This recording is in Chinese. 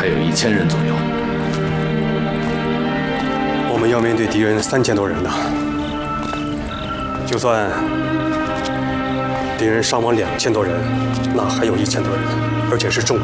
还有1000人左右。 我们要面对敌人3000多人呢。就算敌人伤亡2000多人，那还有1000多人，而且是重。